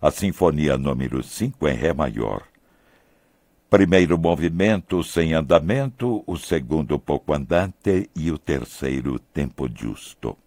a Sinfonia número 5 em Ré maior. Primeiro movimento sem andamento, o segundo pouco andante e o terceiro tempo justo.